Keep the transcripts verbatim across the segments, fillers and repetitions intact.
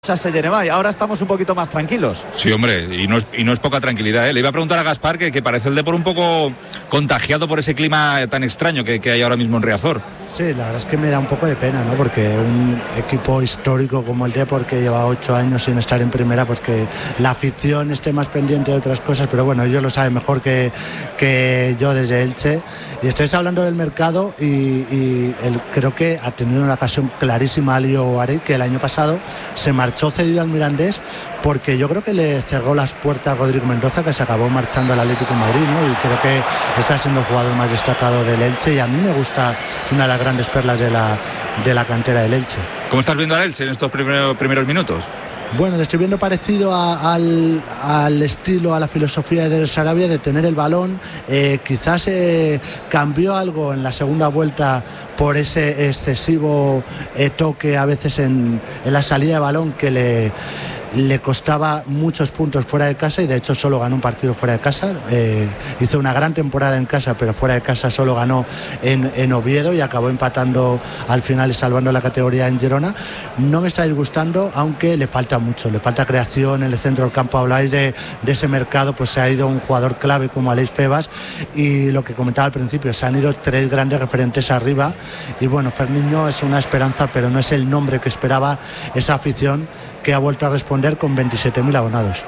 Se Jeremai. Ahora estamos un poquito más tranquilos. Sí, hombre, y no es, y no es poca tranquilidad, ¿eh? Le iba a preguntar a Gaspar que, que parece el Depor un poco contagiado por ese clima tan extraño que, que hay ahora mismo en Riazor. Sí, la verdad es que me da un poco de pena, ¿no? Porque un equipo histórico como el Depor, que lleva ocho años sin estar en primera, pues que la afición esté más pendiente de otras cosas, pero bueno, ellos lo saben mejor que, que yo desde Elche. Y estáis hablando del mercado y, y el, creo que ha tenido una ocasión clarísima a Lio Guarey, que el año pasado se marchó cedido al Mirandés porque yo creo que le cerró las puertas a Rodrigo Mendoza, que se acabó marchando al Atlético de Madrid, ¿no? Y creo que está siendo el jugador más destacado del Elche y a mí me gusta, es una de las grandes perlas de la, de la cantera del Elche. ¿Cómo estás viendo al Elche en estos primeros, primeros minutos? Bueno, le estoy viendo parecido a, al, al estilo, a la filosofía de Sarabia de tener el balón. Eh, quizás eh, cambió algo en la segunda vuelta por ese excesivo eh, toque a veces en, en la salida de balón que le... le costaba muchos puntos fuera de casa y de hecho solo ganó un partido fuera de casa. Eh, hizo una gran temporada en casa, pero fuera de casa solo ganó en, en Oviedo y acabó empatando al final y salvando la categoría en Girona. No me está disgustando, aunque le falta mucho, le falta creación en el centro del campo. Habláis de, de ese mercado, pues se ha ido un jugador clave como Aleix Febas y lo que comentaba al principio, se han ido tres grandes referentes arriba y bueno, Ferniño es una esperanza, pero no es el nombre que esperaba esa afición, que ha vuelto a responder con veintisiete mil abonados.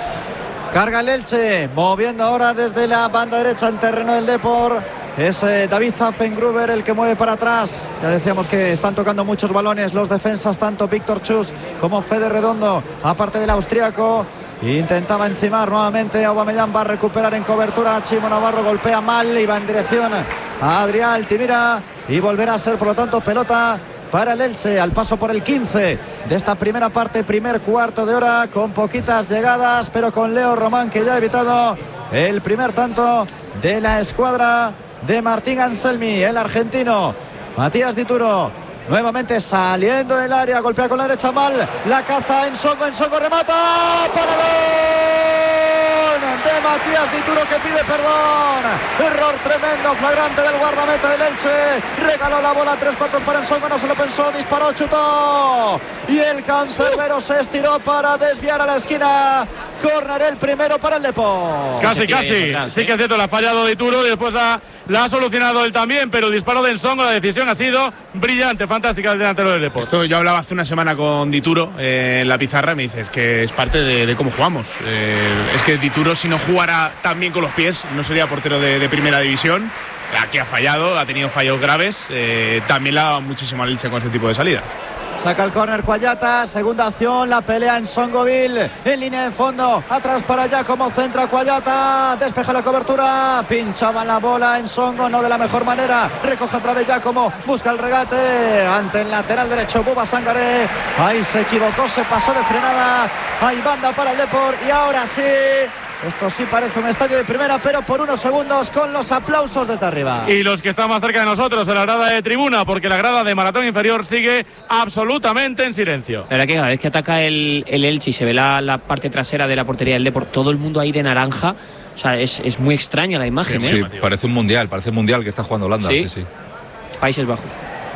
Carga el Elche, moviendo ahora desde la banda derecha en terreno del Depor. Es eh, David Pfaffengruber el que mueve para atrás. Ya decíamos que están tocando muchos balones los defensas, tanto Víctor Chus como Fede Redondo, aparte del austríaco. Intentaba encimar nuevamente a Aubameyang, va a recuperar en cobertura a Chimo Navarro, golpea mal y va en dirección a Adrián Altimira y volverá a ser por lo tanto pelota para el Elche, al paso por el quince de esta primera parte, primer cuarto de hora, con poquitas llegadas, pero con Leo Román, que ya ha evitado el primer tanto de la escuadra de Martín Anselmi, el argentino. Matías Dituro, nuevamente saliendo del área, golpea con la derecha mal, la caza en Songo, en Songo remata, para gol de Matías Dituro, que pide perdón. Error tremendo, flagrante del guardameta del Elche. Regaló la bola a tres cuartos para Ensongo, no se lo pensó, disparó, chutó y el cancerbero se estiró para desviar a la esquina. Córner el primero para el Depor. Casi, casi, sí que es cierto, le ha fallado Dituro y después la, la ha solucionado él también, pero el disparo de Ensongo, la decisión ha sido brillante, fantástica del delantero del Depor. Esto yo hablaba hace una semana con Dituro eh, en la pizarra, me dices que es parte de, de cómo jugamos. Eh, es que Dituro, si no jugara tan bien con los pies, no sería portero de, de primera división. Aquí ha fallado, ha tenido fallos graves, eh, también le ha dado muchísimo al Elche con este tipo de salida. Saca el córner Cuayata, segunda acción, la pelea en Songoville, en línea de fondo, atrás para allá como centra Cuayata, despeja la cobertura, pinchaba la bola en Songo, no de la mejor manera, recoge otra vez Giacomo, busca el regate, ante el lateral derecho Bouba Sangaré, ahí se equivocó, se pasó de frenada, hay banda para el Depor y ahora sí. Esto sí parece un estadio de primera, pero por unos segundos con los aplausos desde arriba. Y los que están más cerca de nosotros en la grada de tribuna, porque la grada de Maratón Inferior sigue absolutamente en silencio. La verdad que cada vez que ataca el, el Elche y se ve la, la parte trasera de la portería del Depor, todo el mundo ahí de naranja. O sea, es, es muy extraña la imagen. Sí, ¿eh? sí, parece un mundial, parece un mundial que está jugando Holanda. Sí, sí, sí. Países Bajos.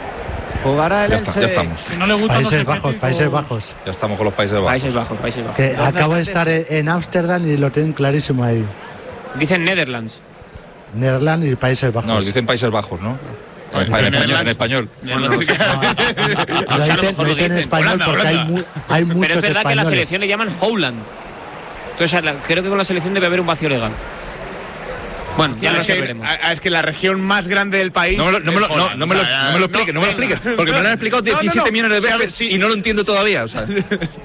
Jugará el ya Elche. Está, ya estamos. Si no le gusta, Países no sé Bajos, qué Países tipo... Bajos. Ya estamos con los Países Bajos. Países Bajos, Países Bajos. Que acabo de estar en Ámsterdam y lo tienen clarísimo ahí. Dicen Netherlands. Netherlands y Países Bajos. No, dicen Países Bajos, ¿no? No, en, en, español, en español. No, no, no, Lo dicen, lo dicen en español Holanda, porque Holanda. hay, mu hay muchos Pero es verdad españoles. que la selección le llaman Howland. Entonces la, creo que con la selección debe haber un vacío legal. Bueno, ya lo es, que, veremos. es que la región más grande del país. No me lo, no me lo, no, no me lo, no me lo expliques, no me lo expliques, porque me lo han explicado diecisiete no, no. millones de veces Sí, sí. y no lo entiendo todavía. O sea.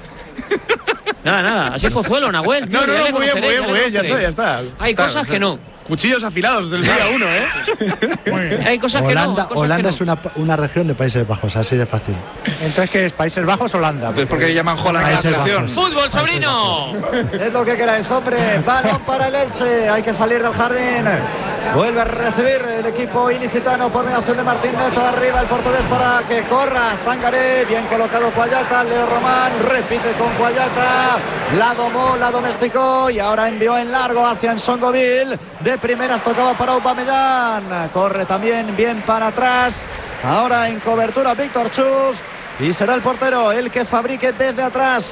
Nada, nada. Así es Pozuelo, Nahuel. No, no, ya no, le muy bien, muy conoceréis, bien, muy bien, ya está, ya está. Hay Claro, cosas o sea, que no. Cuchillos afilados desde el día uno, ¿eh? Muy bien. Hay cosas Holanda, que no. Cosas Holanda que no. es una, una región de Países Bajos, así de fácil. Entonces, ¿qué es? ¿Países Bajos o Holanda? Entonces, ¿por qué llaman Holland a la Países selección? Bajos. ¡Fútbol, sobrino! Es lo que queráis, hombre. Balón para el Elche. Hay que salir del jardín. Vuelve a recibir el equipo ilicitano por mediación de Martín Neto. Arriba el portugués para que corra Sangaré. Bien colocado Cuayata. Leo Román repite con Cuayata. La domó, la domesticó y ahora envió en largo hacia Ensongoville. De primeras tocaba para Aubameyang. Corre también bien para atrás. Ahora en cobertura Víctor Chus. y será el portero el que fabrique desde atrás